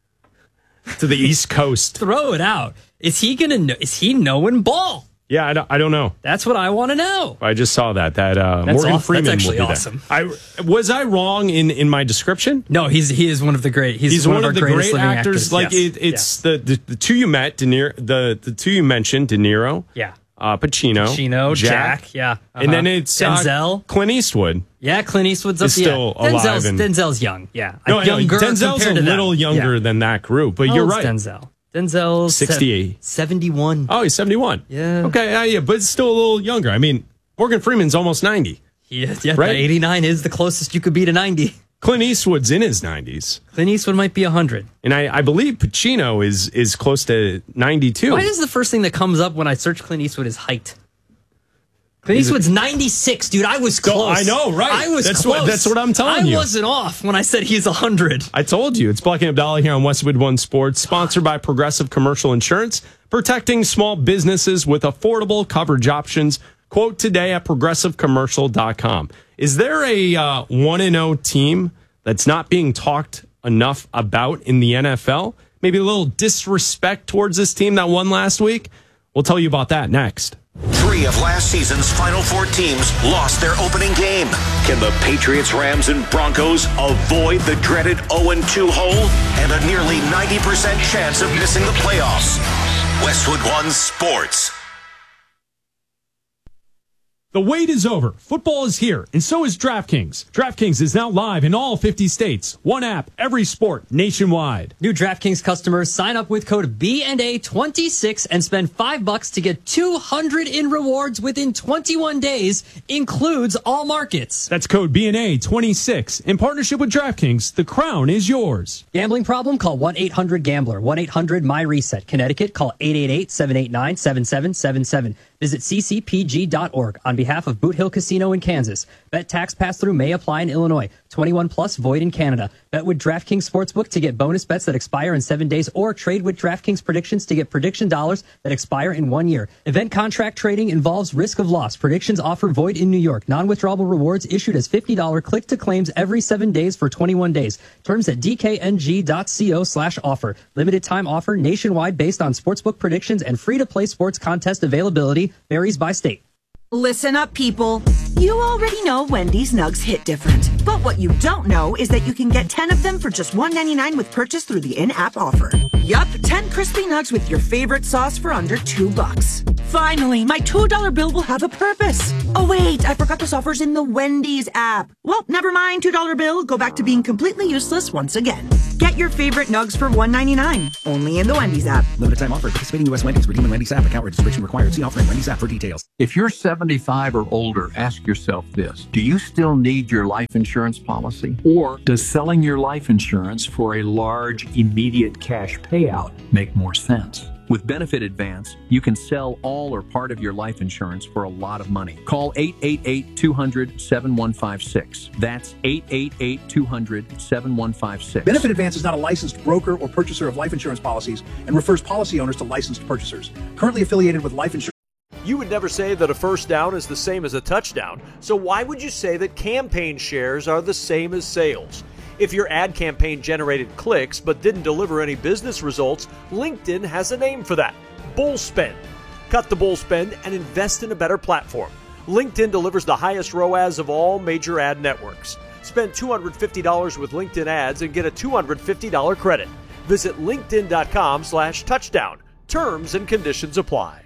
to the East Coast. Throw it out. Is he gonna? Know, is he knowing ball? Yeah, I don't, I don't know. That's what I want to know. I just saw that that uh, That's Morgan aw- Freeman that's actually will be awesome. there. I was I wrong in, in my description? No, he's he is one of the great. He's, He's one, one, of, of our the greatest great living actors. actors. Like Yes. it, it's the, the the two you met, De Niro, the the two you mentioned, De Niro, Yeah. uh, Pacino, Pacino, Jack, yeah. and then Uh-huh. it's uh, Denzel. Clint Eastwood. Yeah, Clint Eastwood's up Is yeah. still alive Denzel's, and- Denzel's young. Yeah, No, I know, younger Denzel's a compared to them. little younger Yeah. than that group, but How you're old's right. Denzel. Denzel's se- sixty-eight. seventy-one. Oh, he's seventy-one. Yeah. Okay, uh, yeah, but it's still a little younger. I mean, Morgan Freeman's almost ninety. Yeah, yeah. Right? eighty-nine is the closest you could be to ninety. Clint Eastwood's in his nineties. Clint Eastwood might be one hundred. And I, I believe Pacino is is close to ninety-two. Why is the first thing that comes up when I search Clint Eastwood his height? Clint He's a- Eastwood's ninety-six, dude. I was So, close. I know, right. I was That's close. what- that's what I'm telling I you. I wasn't off when I said he's one hundred. I told you. It's Black and Abdallah here on Westwood One Sports, sponsored by Progressive Commercial Insurance, protecting small businesses with affordable coverage options. Quote today at progressive commercial dot com. Is there a uh, one and oh team that's not being talked enough about in the N F L? Maybe a little disrespect towards this team that won last week? We'll tell you about that next. Three of last season's Final Four teams lost their opening game. Can the Patriots, Rams, and Broncos avoid the dreaded oh and two hole and a nearly ninety percent chance of missing the playoffs? Westwood One Sports. The wait is over. Football is here, and so is DraftKings. DraftKings is now live in all fifty states. One app, every sport, nationwide. New DraftKings customers sign up with code B and A twenty-six and spend five bucks to get two hundred in rewards within twenty-one days. Includes all markets. That's code B and A twenty-six. In partnership with DraftKings, the crown is yours. Gambling problem? Call one eight hundred gambler. one eight hundred my reset. Connecticut, call eight eight eight, seven eight nine, seven seven seven seven. Visit c c p g dot org on behalf of Boot Hill Casino in Kansas. Bet tax pass-through may apply in Illinois. twenty-one plus void in Canada. Bet with DraftKings Sportsbook to get bonus bets that expire in seven days or trade with DraftKings predictions to get prediction dollars that expire in one year. Event contract trading involves risk of loss. Predictions offer void in New York. Non-withdrawable rewards issued as fifty dollars click-to-claims every seven days for twenty-one days. Terms at d k n g dot co slash offer. Limited time offer nationwide based on sportsbook predictions and free-to-play sports contest availability varies by state. Listen up, people. You already know Wendy's Nugs hit different. But what you don't know is that you can get ten of them for just one ninety-nine with purchase through the in-app offer. Yup, ten crispy nugs with your favorite sauce for under two bucks. Finally, my two dollar bill will have a purpose. Oh wait, I forgot this offer's in the Wendy's app. Well, never mind, two dollar bill. Go back to being completely useless once again. Get your favorite nugs for one ninety-nine. Only in the Wendy's app. Limited time offer. Participating U S Wendy's. Redeem in Wendy's app. Account registration required. See offer in Wendy's app for details. If you're seventy-five or older, ask yourself this. Do you still need your life insurance policy? Or does selling your life insurance for a large, immediate cash payout make more sense? With Benefit Advance, you can sell all or part of your life insurance for a lot of money. Call eight eight eight, two hundred, seven one five six. That's eight eight eight, two hundred, seven one five six. Benefit Advance is not a licensed broker or purchaser of life insurance policies and refers policy owners to licensed purchasers. Currently affiliated with Life Insurance. You would never say that a first down is the same as a touchdown, so why would you say that campaign shares are the same as sales? If your ad campaign generated clicks but didn't deliver any business results, LinkedIn has a name for that: bull spend. Cut the bull spend and invest in a better platform. LinkedIn delivers the highest R O A S of all major ad networks. Spend two hundred fifty dollars with LinkedIn ads and get a two hundred fifty dollars credit. Visit linkedin.com slash touchdown. Terms and conditions apply.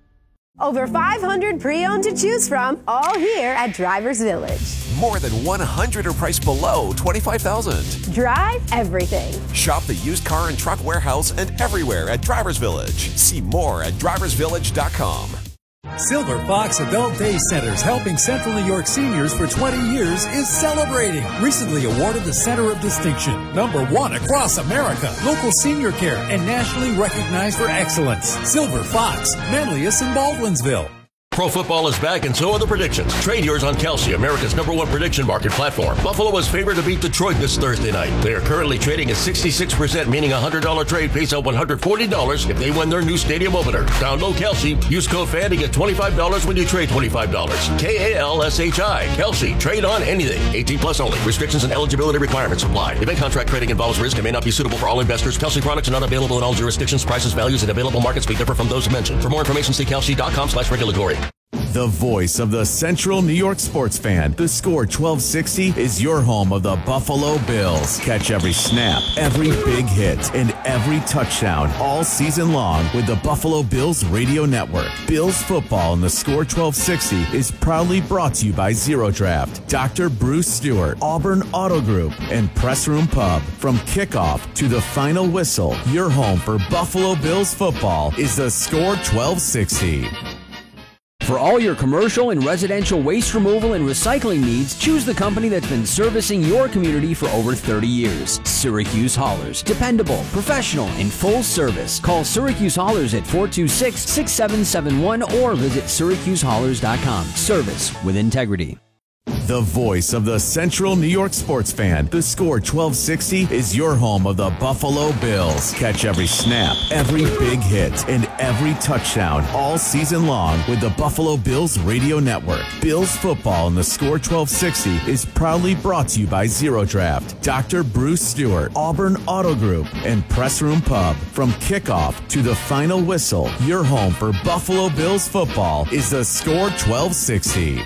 Over five hundred pre-owned to choose from, all here at Drivers Village. More than one hundred are priced below twenty-five thousand dollars. Drive everything. Shop the used car and truck warehouse and everywhere at Drivers Village. See more at drivers village dot com. Silver Fox Adult Day Centers, helping Central New York seniors for twenty years, is celebrating. Recently awarded the Center of Distinction, number one across America, local senior care, and nationally recognized for excellence. Silver Fox, Manlius and Baldwinsville. Pro football is back, and so are the predictions. Trade yours on Kelsey, America's number one prediction market platform. Buffalo is favored to beat Detroit this Thursday night. They are currently trading at sixty-six percent, meaning a one hundred dollars trade pays out one hundred forty dollars if they win their new stadium opener. Download Kelsey. Use code FAN to get twenty-five dollars when you trade twenty-five dollars. K A L S H I. Kelsey. Trade on anything. eighteen plus only. Restrictions and eligibility requirements apply. Event contract trading involves risk and may not be suitable for all investors. Kelsey products are not available in all jurisdictions. Prices, values, and available markets may differ from those mentioned. For more information, see kelsey.com slash regulatory. The voice of the Central New York sports fan. The Score twelve sixty is your home of the Buffalo Bills. Catch every snap, every big hit, and every touchdown all season long with the Buffalo Bills radio network. Bills football in the Score twelve sixty is proudly brought to you by Zero Draft, Doctor Bruce Stewart, Auburn Auto Group, and Press Room Pub. From kickoff to the final whistle, your home for Buffalo Bills football is the Score twelve sixty. For all your commercial and residential waste removal and recycling needs, choose the company that's been servicing your community for over thirty years. Syracuse Haulers. Dependable, professional, and full service. Call Syracuse Haulers at four two six, six seven seven one or visit syracuse haulers dot com. Service with integrity. The voice of the Central New York sports fan. The Score twelve sixty is your home of the Buffalo Bills. Catch every snap, every big hit, and every touchdown all season long with the Buffalo Bills radio network. Bills football in the Score twelve sixty is proudly brought to you by Zero Draft, Doctor Bruce Stewart, Auburn Auto Group, and Press Room Pub. From kickoff to the final whistle, your home for Buffalo Bills football is the Score twelve sixty.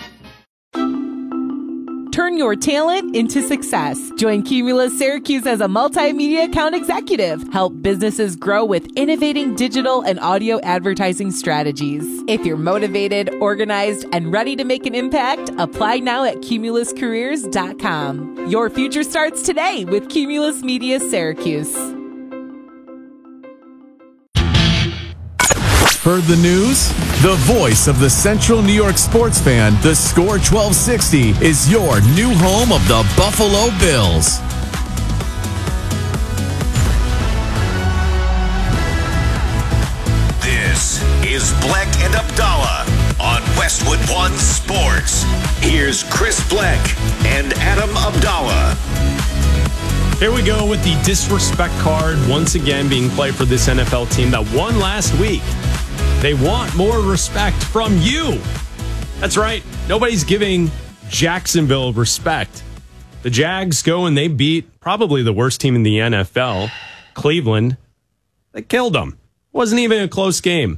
Turn your talent into success. Join Cumulus Syracuse as a multimedia account executive. Help businesses grow with innovating digital and audio advertising strategies. If you're motivated, organized, and ready to make an impact, apply now at cumulus careers dot com. Your future starts today with Cumulus Media Syracuse. Heard the news? The voice of the Central New York sports fan, the Score twelve sixty, is your new home of the Buffalo Bills. This is Bleck and Abdallah on Westwood One Sports. Here's Chris Bleck and Adam Abdallah. Here we go with the disrespect card once again being played for this N F L team that won last week. They want more respect from you. That's right. Nobody's giving Jacksonville respect. The Jags go and they beat probably the worst team in the N F L, Cleveland. They killed them. Wasn't even a close game.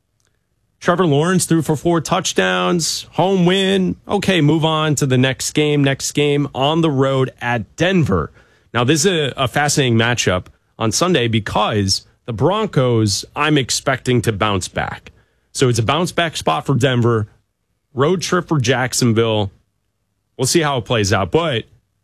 Trevor Lawrence threw for four touchdowns, home win. Okay, move on to the next game. Next game on the road at Denver. Now, this is a, a fascinating matchup on Sunday because the Broncos, I'm expecting to bounce back. So it's a bounce back spot for Denver, road trip for Jacksonville. We'll see how it plays out. But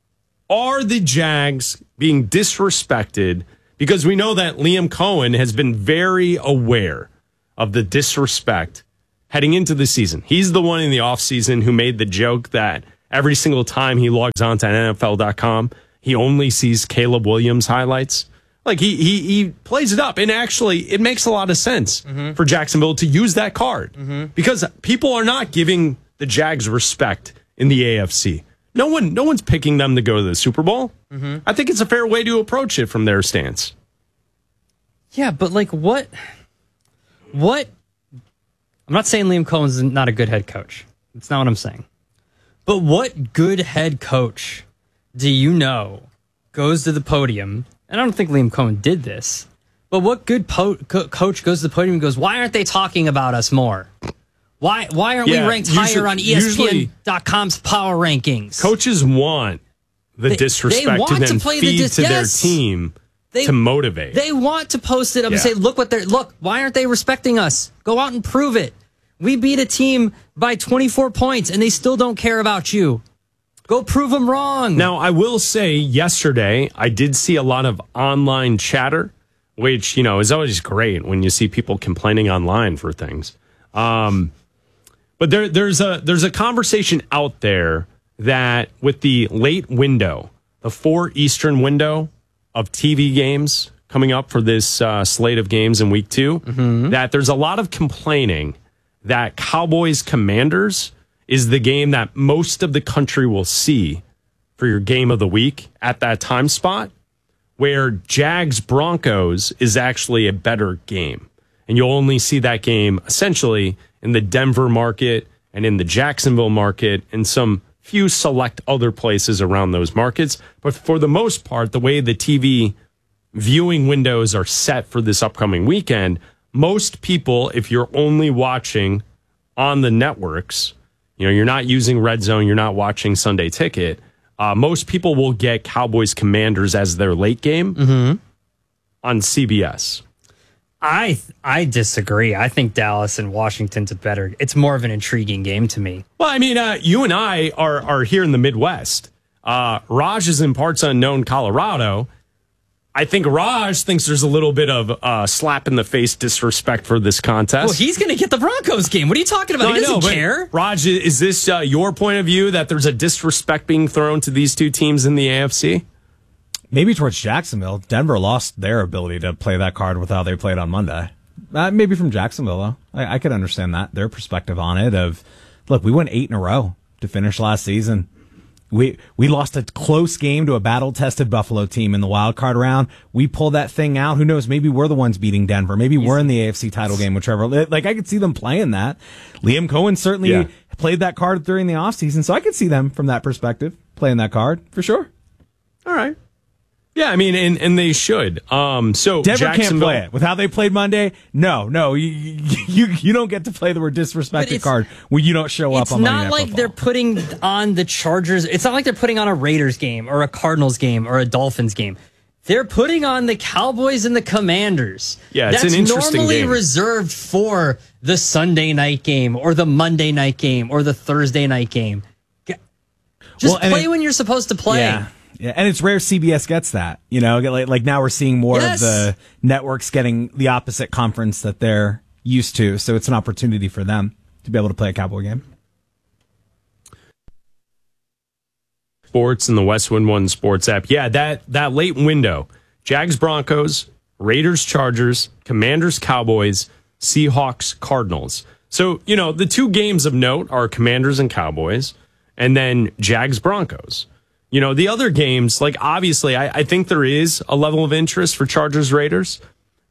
are the Jags being disrespected? Because we know that Liam Cohen has been very aware of the disrespect heading into the season. He's the one in the offseason who made the joke that every single time he logs on to N F L dot com, he only sees Caleb Williams highlights. Like, he he he plays it up. And actually, it makes a lot of sense mm-hmm. for Jacksonville to use that card. Mm-hmm. Because people are not giving the Jags respect in the A F C. No one, no one's picking them to go to the Super Bowl. Mm-hmm. I think it's a fair way to approach it from their stance. Yeah, but like what... What? I'm not saying Liam Cohen's not a good head coach. That's not what I'm saying. But what good head coach do you know goes to the podium? And I don't think Liam Cohen did this. But what good po- co- coach goes to the podium and goes, why aren't they talking about us more? Why why aren't yeah, we ranked usually, higher on E S P N dot com's power rankings? Coaches want the they, disrespect they want to then to play feed the dis- to yes. their team. They, to motivate. They want to post it up yeah. and say, look what they're, look, why aren't they respecting us? Go out and prove it. We beat a team by twenty-four points and they still don't care about you. Go prove them wrong. Now, I will say yesterday, I did see a lot of online chatter, which, you know, is always great when you see people complaining online for things. Um, but there, there's a, there's a conversation out there that with the late window, the four Eastern window, of T V games coming up for this uh, slate of games in week two, mm-hmm. that there's a lot of complaining that Cowboys Commanders is the game that most of the country will see for your game of the week at that time spot, where Jags Broncos is actually a better game. And you'll only see that game essentially in the Denver market and in the Jacksonville market and some few select other places around those markets. But for the most part, the way the T V viewing windows are set for this upcoming weekend, most people, if you're only watching on the networks, you know, you're not using Red Zone, you're not watching Sunday Ticket, uh, most people will get Cowboys Commanders as their late game mm-hmm. on C B S. I I disagree. I think Dallas and Washington's a better. It's more of an intriguing game to me. Well, I mean, uh, you and I are are here in the Midwest. Uh, Raj is in parts unknown Colorado. I think Raj thinks there's a little bit of uh, slap in the face disrespect for this contest. Well, he's going to get the Broncos game. What are you talking about? No, he doesn't know, care. Raj, is this uh, your point of view that there's a disrespect being thrown to these two teams in the A F C? Maybe towards Jacksonville. Denver lost their ability to play that card with how they played on Monday. Uh, maybe from Jacksonville, though. I, I could understand that, their perspective on it of, look, we went eight in a row to finish last season. We we lost a close game to a battle-tested Buffalo team in the wild card round. We pulled that thing out. Who knows? Maybe we're the ones beating Denver. Maybe we're in the A F C title game with Trevor. Like, I could see them playing that. Liam Cohen certainly yeah. played that card during the offseason, so I could see them from that perspective playing that card for sure. All right. Yeah, I mean, and, and they should. Um, so Denver can't play it with how they played Monday. No, no, you you, you don't get to play the word disrespected card when you don't show up on Monday Night Football. It's not like they're putting on the Chargers. It's not like they're putting on a Raiders game or a Cardinals game or a Dolphins game. They're putting on the Cowboys and the Commanders. Yeah, it's That's an interesting normally game. reserved for the Sunday night game or the Monday night game or the Thursday night game. Just well, play it, when you're supposed to play. Yeah. Yeah, and it's rare C B S gets that. You know, like, like now we're seeing more yes. of the networks getting the opposite conference that they're used to. So it's an opportunity for them to be able to play a Cowboy game. Sports in the Westwood One Sports app. Yeah, that, that late window. Jags Broncos, Raiders Chargers, Commanders Cowboys, Seahawks, Cardinals. So, you know, the two games of note are Commanders and Cowboys, and then Jags, Broncos. You know, the other games, like, obviously, I, I think there is a level of interest for Chargers, Raiders.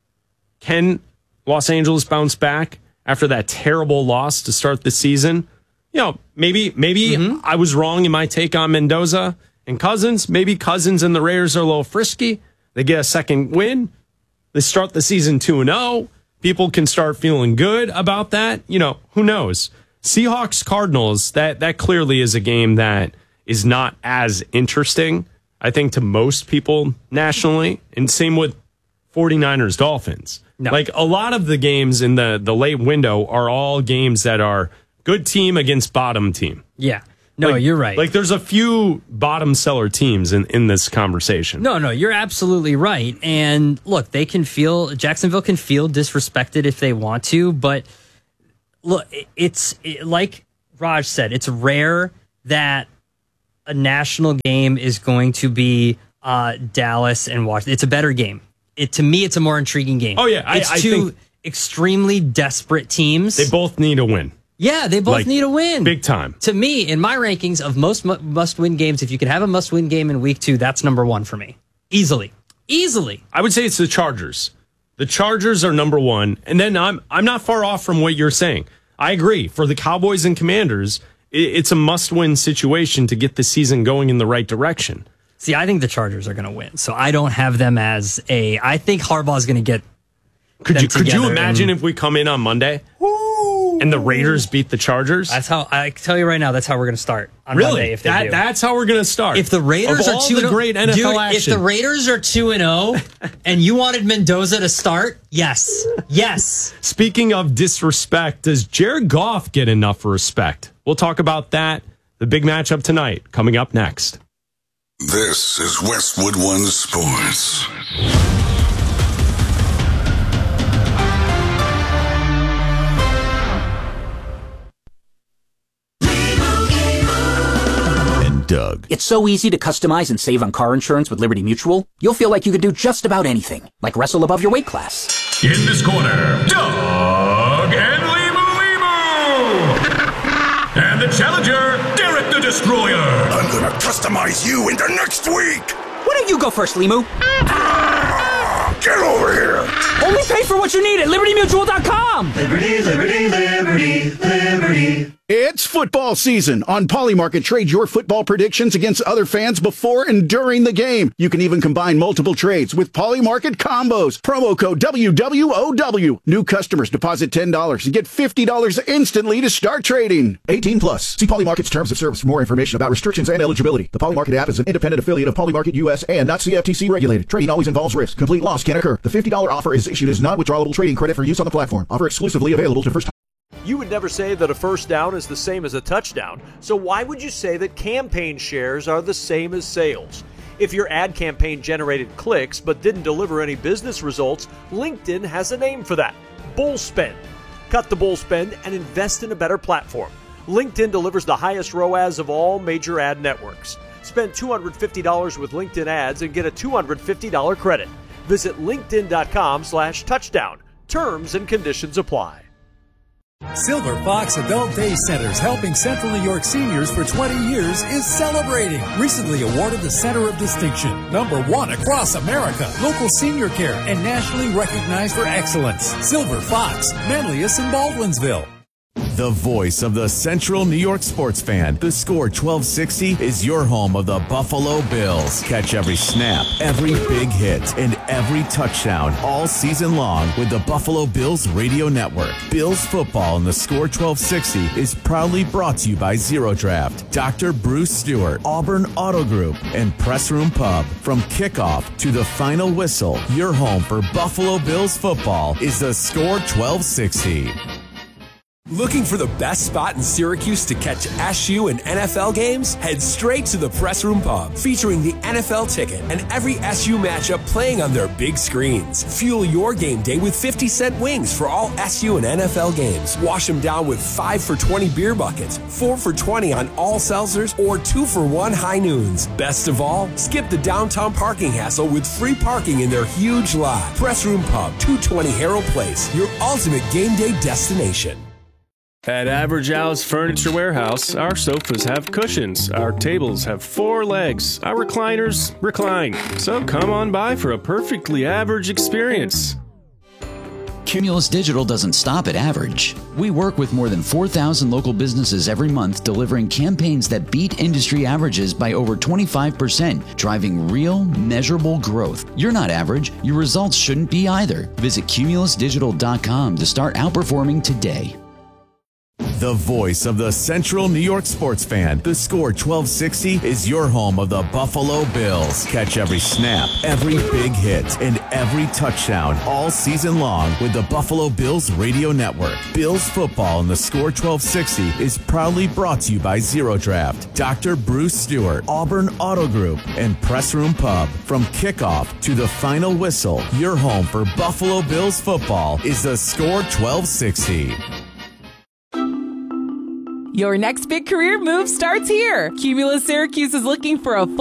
Can Los Angeles bounce back after that terrible loss to start the season? You know, maybe maybe mm-hmm. I was wrong in my take on Mendoza and Cousins. Maybe Cousins and the Raiders are a little frisky. They get a second win. They start the season two and oh. People can start feeling good about that. You know, who knows? Seahawks, Cardinals, that, that clearly is a game that is not as interesting, I think, to most people nationally. And same with 49ers, Dolphins. No. Like, a lot of the games in the, the late window are all games that are good team against bottom team. Yeah. No, like, you're right. Like, there's a few bottom seller teams in, in this conversation. No, no, you're absolutely right. And look, they can feel, Jacksonville can feel disrespected if they want to, but look, it's it, like Raj said, it's rare that a national game is going to be uh, Dallas and Washington. It's a better game. It to me, it's a more intriguing game. Oh, yeah. I, it's I two think extremely desperate teams. They both need a win. Yeah, they both like, need a win. Big time. To me, in my rankings of most mu- must-win games, if you could have a must-win game in week two, that's number one for me. Easily. Easily. I would say it's the Chargers. The Chargers are number one. And then I'm I'm not far off from what you're saying. I agree. For the Cowboys and Commanders, it, it's a must-win situation to get the season going in the right direction. See, I think the Chargers are going to win. So I don't have them as a... I think Harbaugh's going to get Could them you Could you imagine and, if we come in on Monday and the Raiders beat the Chargers? That's how I can tell you right now. That's how we're going to start on really? Monday. If they that, do. That's how we're going to start. If the Raiders of are all two the and great N F L dude, action. if the Raiders are two and zero, and you wanted Mendoza to start, yes, yes. Speaking of disrespect, does Jared Goff get enough respect? We'll talk about that. The big matchup tonight coming up next. This is Westwood One Sports. Doug. It's so easy to customize and save on car insurance with Liberty Mutual. You'll feel like you could do just about anything, like wrestle above your weight class. In this corner, Doug and Limu Limu! And the challenger, Derek the Destroyer. I'm gonna customize you into next week. Why don't you go first, Limu? Ah, get over here. Only pay for what you need at Liberty Mutual dot com. Liberty, Liberty, Liberty, Liberty. It's football season. On Polymarket, trade your football predictions against other fans before and during the game. You can even combine multiple trades with Polymarket combos. Promo code W W O W. New customers deposit ten dollars and get fifty dollars instantly to start trading. eighteen plus. See Polymarket's terms of service for more information about restrictions and eligibility. The Polymarket app is an independent affiliate of Polymarket U S and not C F T C regulated. Trading always involves risk. Complete loss can occur. The fifty dollars offer is issued as non-withdrawable trading credit for use on the platform. Offer exclusively available to first time. You would never say that a first down is the same as a touchdown, so why would you say that campaign shares are the same as sales? If your ad campaign generated clicks but didn't deliver any business results, LinkedIn has a name for that: bull spend. Cut the bull spend and invest in a better platform. LinkedIn delivers the highest R O A S of all major ad networks. Spend two hundred fifty dollars with LinkedIn ads and get a two hundred fifty dollars credit. Visit linkedin.com slash touchdown. Terms and conditions apply. Silver Fox Adult Day Centers, helping Central New York seniors for twenty years, is celebrating. Recently awarded the Center of Distinction, number one across America, local senior care, and nationally recognized for excellence. Silver Fox, Manlius in Baldwinsville. The voice of the Central New York sports fan. The Score twelve sixty is your home of the Buffalo Bills. Catch every snap, every big hit, and every touchdown all season long with the Buffalo Bills radio network. Bills football in the Score twelve sixty is proudly brought to you by Zero Draft, Doctor Bruce Stewart, Auburn Auto Group, and Press Room Pub. From kickoff to the final whistle, your home for Buffalo Bills football is the Score twelve sixty. Looking for the best spot in Syracuse to catch S U and N F L games? Head straight to the Press Room Pub, featuring the N F L ticket and every S U matchup playing on their big screens. Fuel your game day with fifty cent wings for all S U and N F L games. Wash them down with five for twenty beer buckets, four for twenty on all seltzers, or two for one high noons. Best of all, skip the downtown parking hassle with free parking in their huge lot. Press Room Pub, two twenty Harold Place, your ultimate game day destination. At Average Al's Furniture Warehouse, our sofas have cushions, our tables have four legs, our recliners recline. So come on by for a perfectly average experience. Cumulus Digital doesn't stop at average. We work with more than four thousand local businesses every month, delivering campaigns that beat industry averages by over twenty-five percent, driving real, measurable growth. You're not average. Your results shouldn't be either. Visit cumulus digital dot com to start outperforming today. The voice of the Central New York sports fan. The Score twelve sixty is your home of the Buffalo Bills. Catch every snap, every big hit, and every touchdown all season long with the Buffalo Bills radio network. Bills football in the Score twelve sixty is proudly brought to you by Zero Draft, Doctor Bruce Stewart, Auburn Auto Group, and Press Room Pub. From kickoff to the final whistle, your home for Buffalo Bills football is the Score twelve sixty. Your next big career move starts here. Cumulus Syracuse is looking for a